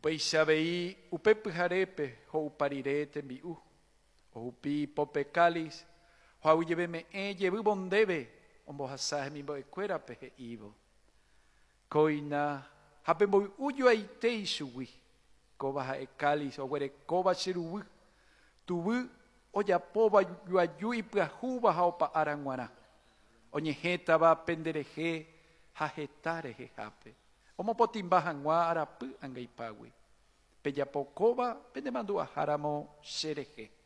Upeixavei upe pyharépe ho'uparire tembi'u, ohupi pope cáliz, ho'avyjeveme'ẽ jevývo ndéve ombohasa hemimbo'ekuérape he'ívo. Koina ha pemboy'ujoaite chugui, kóva ha'e cáliz oguerekóva che ruvy, tuvy ojapóva juaju ipyahúva ha opa'ára g̃uarã, oñehẽtava penderehe ha heta rehehápe. Omopotĩmba hag̃ua arapy ãngaipágui. Pejapokóva pendemandu'aháramo cherehe.